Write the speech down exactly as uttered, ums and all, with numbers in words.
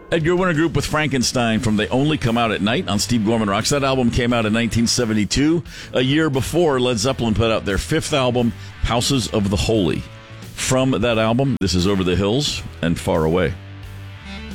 Edgar Winter Group with Frankenstein from They Only Come Out at Night on Steve Gorman Rocks. That album came out in nineteen seventy-two, a year before Led Zeppelin put out their fifth album, Houses of the Holy. From that album, this is Over the Hills and Far Away.